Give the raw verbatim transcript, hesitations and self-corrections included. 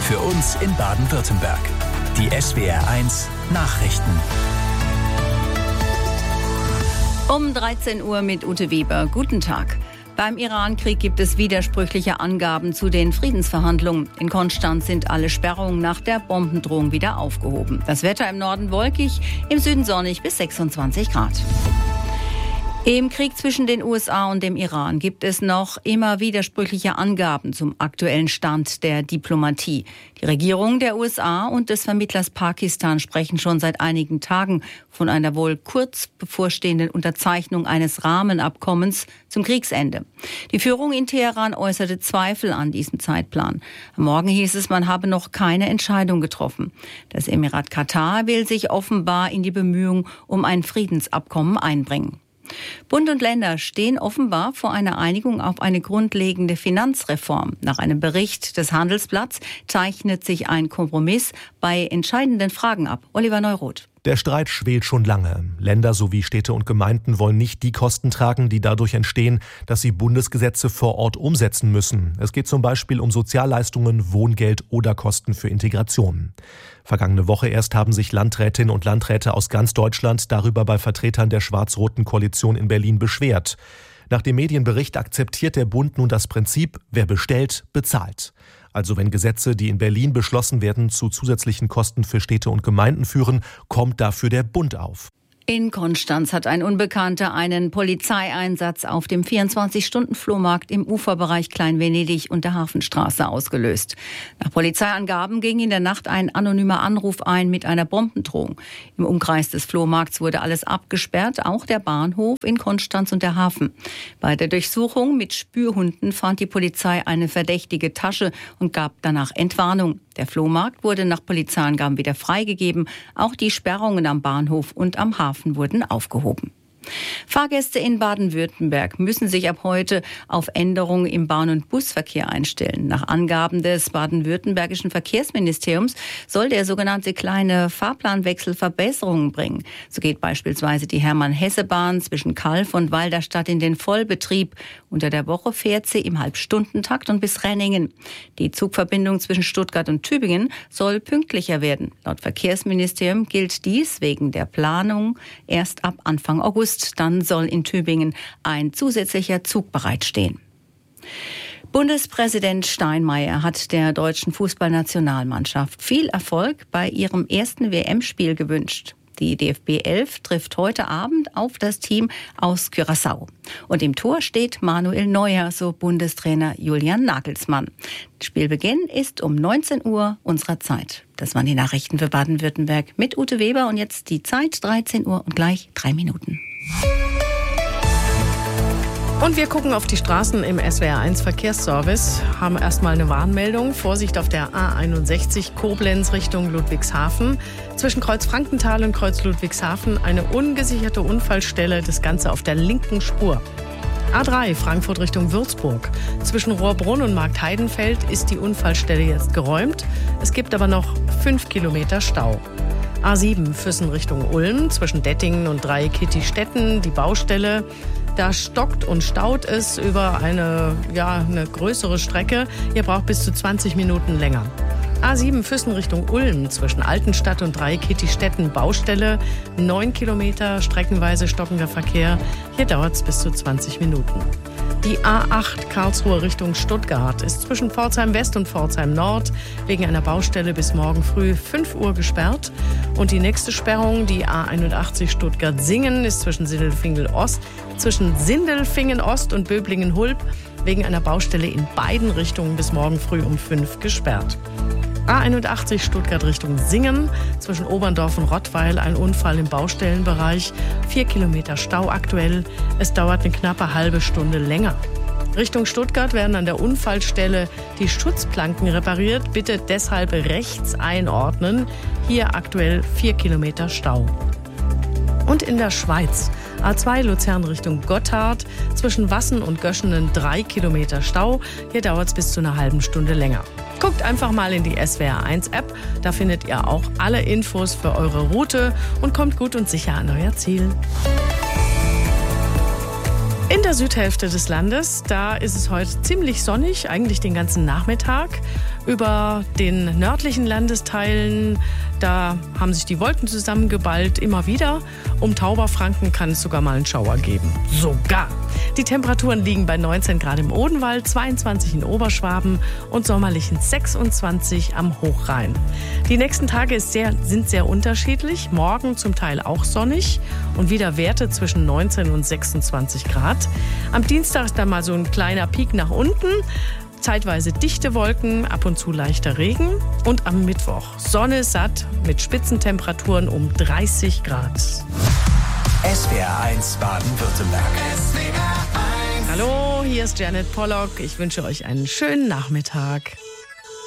Für uns in Baden-Württemberg. Die S W R eins Nachrichten. Um dreizehn Uhr mit Ute Weber. Guten Tag. Beim Iran-Krieg gibt es widersprüchliche Angaben zu den Friedensverhandlungen. In Konstanz sind alle Sperrungen nach der Bombendrohung wieder aufgehoben. Das Wetter im Norden wolkig, im Süden sonnig bis sechsundzwanzig Grad. Im Krieg zwischen den U S A und dem Iran gibt es noch immer widersprüchliche Angaben zum aktuellen Stand der Diplomatie. Die Regierung der U S A und des Vermittlers Pakistan sprechen schon seit einigen Tagen von einer wohl kurz bevorstehenden Unterzeichnung eines Rahmenabkommens zum Kriegsende. Die Führung in Teheran äußerte Zweifel an diesem Zeitplan. Am Morgen hieß es, man habe noch keine Entscheidung getroffen. Das Emirat Katar will sich offenbar in die Bemühungen um ein Friedensabkommen einbringen. Bund und Länder stehen offenbar vor einer Einigung auf eine grundlegende Finanzreform. Nach einem Bericht des Handelsblatts zeichnet sich ein Kompromiss bei entscheidenden Fragen ab. Oliver Neuroth. Der Streit schwelt schon lange. Länder sowie Städte und Gemeinden wollen nicht die Kosten tragen, die dadurch entstehen, dass sie Bundesgesetze vor Ort umsetzen müssen. Es geht zum Beispiel um Sozialleistungen, Wohngeld oder Kosten für Integration. Vergangene Woche erst haben sich Landrätinnen und Landräte aus ganz Deutschland darüber bei Vertretern der schwarz-roten Koalition in Berlin beschwert. Nach dem Medienbericht akzeptiert der Bund nun das Prinzip, wer bestellt, bezahlt. Also wenn Gesetze, die in Berlin beschlossen werden, zu zusätzlichen Kosten für Städte und Gemeinden führen, kommt dafür der Bund auf. In Konstanz hat ein Unbekannter einen Polizeieinsatz auf dem vierundzwanzig-Stunden-Flohmarkt im Uferbereich Klein-Venedig und der Hafenstraße ausgelöst. Nach Polizeiangaben ging in der Nacht ein anonymer Anruf ein mit einer Bombendrohung. Im Umkreis des Flohmarkts wurde alles abgesperrt, auch der Bahnhof in Konstanz und der Hafen. Bei der Durchsuchung mit Spürhunden fand die Polizei eine verdächtige Tasche und gab danach Entwarnung. Der Flohmarkt wurde nach Polizeiangaben wieder freigegeben. Auch die Sperrungen am Bahnhof und am Hafen wurden aufgehoben. Fahrgäste in Baden-Württemberg müssen sich ab heute auf Änderungen im Bahn- und Busverkehr einstellen. Nach Angaben des baden-württembergischen Verkehrsministeriums soll der sogenannte kleine Fahrplanwechsel Verbesserungen bringen. So geht beispielsweise die Hermann-Hesse-Bahn zwischen Calw und Walderstadt in den Vollbetrieb. Unter der Woche fährt sie im Halbstundentakt und bis Renningen. Die Zugverbindung zwischen Stuttgart und Tübingen soll pünktlicher werden. Laut Verkehrsministerium gilt dies wegen der Planung erst ab Anfang August. Dann soll in Tübingen ein zusätzlicher Zug bereitstehen. Bundespräsident Steinmeier hat der deutschen Fußballnationalmannschaft viel Erfolg bei ihrem ersten W M-Spiel gewünscht. Die D F B elf trifft heute Abend auf das Team aus Curaçao. Und im Tor steht Manuel Neuer, so Bundestrainer Julian Nagelsmann. Spielbeginn ist um neunzehn Uhr unserer Zeit. Das waren die Nachrichten für Baden-Württemberg mit Ute Weber. Und jetzt die Zeit, dreizehn Uhr und gleich drei Minuten. Und wir gucken auf die Straßen im S W R eins Verkehrsservice, haben erstmal eine Warnmeldung. Vorsicht auf der A einundsechzig Koblenz Richtung Ludwigshafen. Zwischen Kreuz Frankenthal und Kreuz Ludwigshafen eine ungesicherte Unfallstelle, das Ganze auf der linken Spur. A drei Frankfurt Richtung Würzburg. Zwischen Rohrbrunn und Markt Heidenfeld ist die Unfallstelle jetzt geräumt. Es gibt aber noch fünf Kilometer Stau. A sieben Füssen Richtung Ulm, zwischen Dettingen und Dreieckittistetten, die Baustelle. Da stockt und staut es über eine, ja, eine größere Strecke. Ihr braucht bis zu zwanzig Minuten länger. A sieben Füssen Richtung Ulm, zwischen Altenstadt und Dreieckittistetten, Baustelle. neun Kilometer, streckenweise stockender Verkehr. Hier dauert es bis zu zwanzig Minuten. Die A acht Karlsruhe Richtung Stuttgart ist zwischen Pforzheim West und Pforzheim Nord wegen einer Baustelle bis morgen früh fünf Uhr gesperrt. Und die nächste Sperrung, die A einundachtzig Stuttgart-Singen, ist zwischen Sindelfingen Ost, zwischen Sindelfingen Ost und Böblingen-Hulb wegen einer Baustelle in beiden Richtungen bis morgen früh um fünf gesperrt. A einundachtzig Stuttgart Richtung Singen, zwischen Oberndorf und Rottweil ein Unfall im Baustellenbereich, vier Kilometer Stau aktuell, es dauert eine knappe halbe Stunde länger. Richtung Stuttgart werden an der Unfallstelle die Schutzplanken repariert, bitte deshalb rechts einordnen, hier aktuell vier Kilometer Stau. Und in der Schweiz, A zwei Luzern Richtung Gotthard, zwischen Wassen und Göschenen drei Kilometer Stau, hier dauert es bis zu einer halben Stunde länger. Guckt einfach mal in die S W R eins App, da findet ihr auch alle Infos für eure Route und kommt gut und sicher an euer Ziel. In der Südhälfte des Landes, da ist es heute ziemlich sonnig, eigentlich den ganzen Nachmittag. Über den nördlichen Landesteilen, da haben sich die Wolken zusammengeballt, immer wieder. Um Tauberfranken kann es sogar mal einen Schauer geben. Sogar. Die Temperaturen liegen bei neunzehn Grad im Odenwald, zweiundzwanzig in Oberschwaben und sommerlichen sechsundzwanzig am Hochrhein. Die nächsten Tage ist sehr, sind sehr unterschiedlich. Morgen zum Teil auch sonnig und wieder Werte zwischen neunzehn und sechsundzwanzig Grad. Am Dienstag ist dann mal so ein kleiner Peak nach unten. Zeitweise dichte Wolken, ab und zu leichter Regen. Und am Mittwoch Sonne satt mit Spitzentemperaturen um dreißig Grad. S W R eins Baden-Württemberg. Hallo, hier ist Janet Pollock. Ich wünsche euch einen schönen Nachmittag.